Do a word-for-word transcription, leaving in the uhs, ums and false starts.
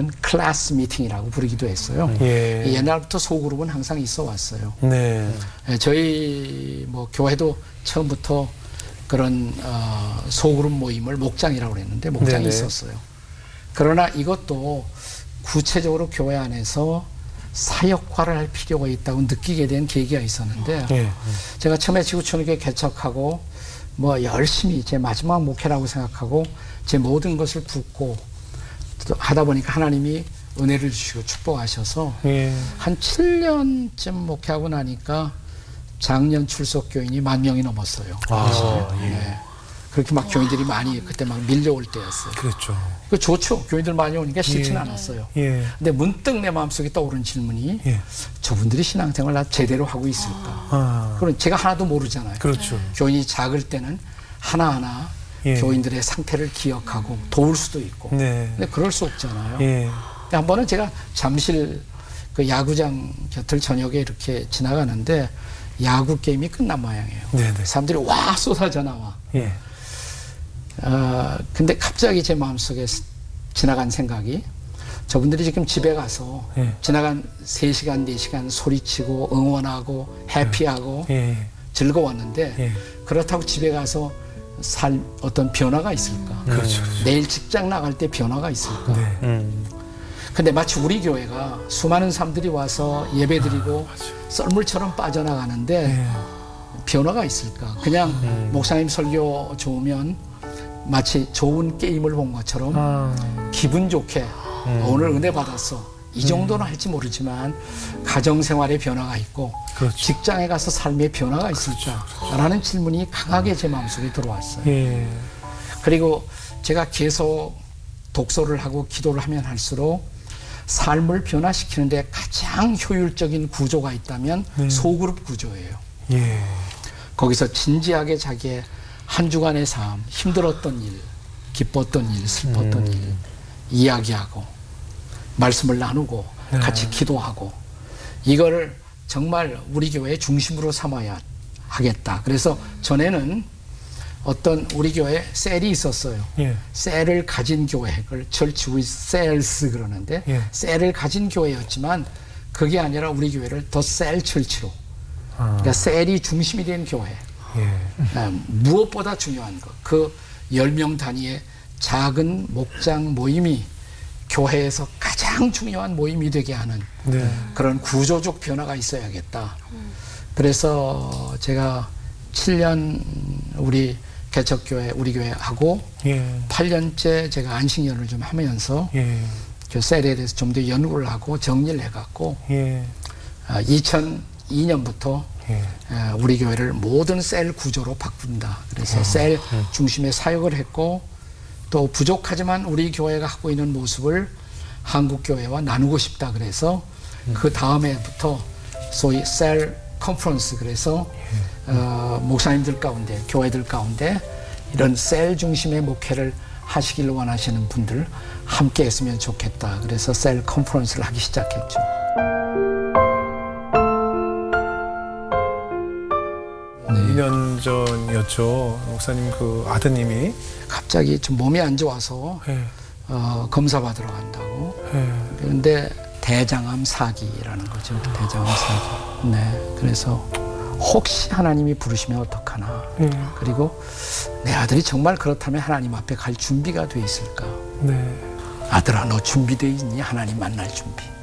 거는 클래스 미팅이라고 부르기도 했어요. 예. 옛날부터 소그룹은 항상 있어 왔어요. 네. 예, 저희 뭐 교회도 처음부터 그런 어, 소그룹 모임을 목장이라고 그랬는데 목장이 네네. 있었어요. 그러나 이것도 구체적으로 교회 안에서 사역화를 할 필요가 있다고 느끼게 된 계기가 있었는데 예. 제가 처음에 지구촌교회 개척하고 뭐 열심히 제 마지막 목회라고 생각하고 제 모든 것을 붓고 하다 보니까 하나님이 은혜를 주시고 축복하셔서 예. 한 칠 년쯤 목회하고 나니까 작년 출석 교인이 만 명이 넘었어요. 아, 예. 네. 그렇게 막 교인들이 많이 그때 막 밀려올 때였어요. 그렇죠. 그 좋죠. 교인들 많이 오니까 싫진 예. 않았어요. 예. 근데 문득 내 마음속에 떠오른 질문이 예. 저분들이 신앙생활 나 제대로 하고 있을까? 아. 그럼 제가 하나도 모르잖아요. 그렇죠. 교인이 작을 때는 하나하나 예. 교인들의 상태를 기억하고 도울 수도 있고. 네. 근데 그럴 수 없잖아요. 예. 한 번은 제가 잠실 그 야구장 곁을 저녁에 이렇게 지나가는데 야구 게임이 끝난 모양이에요. 네네. 사람들이 와 쏟아져 나와. 예. 어, 근데 갑자기 제 마음속에 지나간 생각이 저분들이 지금 집에 가서 예. 지나간 세 시간, 네 시간 소리치고 응원하고 해피하고 예. 즐거웠는데 예. 그렇다고 집에 가서 살 어떤 변화가 있을까? 그렇죠. 내일 직장 나갈 때 변화가 있을까? 네. 음. 근데 마치 우리 교회가 수많은 사람들이 와서 예배드리고 썰물처럼 빠져나가는데 예. 변화가 있을까? 그냥 음. 목사님 설교 좋으면 마치 좋은 게임을 본 것처럼 아. 기분 좋게 음. 오늘 은혜 받았어. 이 정도는 할지 모르지만 가정생활에 변화가 있고 그렇죠. 직장에 가서 삶의 변화가 있을까? 라는 질문이 강하게 제 마음속에 들어왔어요. 예. 그리고 제가 계속 독서를 하고 기도를 하면 할수록 삶을 변화시키는데 가장 효율적인 구조가 있다면 네. 소그룹 구조예요. 예. 거기서 진지하게 자기의 한 주간의 삶, 힘들었던 일, 기뻤던 일, 슬펐던 음. 일 이야기하고 말씀을 나누고 네. 같이 기도하고 이거를 정말 우리 교회의 중심으로 삼아야 하겠다. 그래서 전에는 어떤 우리 교회에 셀이 있었어요. 예. 셀을 가진 교회, 그걸 Church with Cells 그러는데 예. 셀을 가진 교회였지만 그게 아니라 우리 교회를 더 셀 철치로 아. 그러니까 셀이 중심이 된 교회. 예. 아, 무엇보다 중요한 것, 그 열 명 단위의 작은 목장 모임이 교회에서 가장 중요한 모임이 되게 하는 네. 그런 구조적 변화가 있어야겠다. 그래서 제가 칠 년 우리 개척교회, 우리 교회 하고 예. 팔 년째 제가 안식년을 좀 하면서 예. 그 셀에 대해서 좀 더 연구를 하고 정리를 해갖고 예. 이천이 년부터 예. 우리 교회를 모든 셀 구조로 바꾼다. 그래서 셀 중심의 사역을 했고 또 부족하지만 우리 교회가 하고 있는 모습을 한국 교회와 나누고 싶다. 그래서 그 다음에부터 소위 셀 컨퍼런스 그래서 어, 목사님들 가운데 교회들 가운데 이런 셀 중심의 목회를 하시길 원하시는 분들 함께 했으면 좋겠다. 그래서 셀 컨퍼런스를 하기 시작했죠. 이 년 전이었죠. 목사님 그 아드님이 갑자기 좀 몸이 안 좋아서 예. 어, 검사 받으러 간다고. 예. 그런데 대장암 사기라는 거죠. 대장암 사기. 네. 그래서 혹시 하나님이 부르시면 어떡하나. 예. 그리고 내 아들이 정말 그렇다면 하나님 앞에 갈 준비가 돼 있을까. 네. 아들아 너 준비돼 있니? 하나님 만날 준비.